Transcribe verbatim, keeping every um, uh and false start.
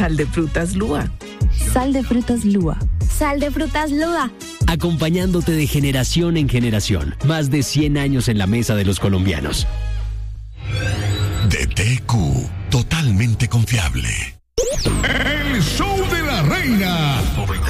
Sal de frutas Lúa. Sal de frutas Lúa. Sal de frutas Lúa. Acompañándote de generación en generación. Más de cien años en la mesa de los colombianos. D T Q, totalmente confiable. El show de la reina.